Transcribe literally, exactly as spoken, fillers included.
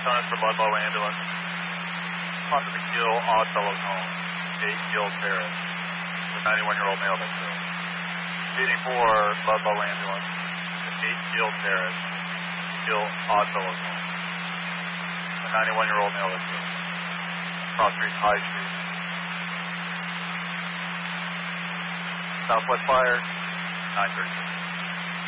Tunnels for Ludlow Ambulance. Onto the Gill Oddfellows home, eight Gill Terrace. The ninety-one-year-old male that's killed. Speeding for Ludlow Ambulance, eight Gill Terrace, Gill Oddfellows home. The ninety-one-year-old male that's killed. Cross Street, High Street. Southwest Fire, nine thirty-six.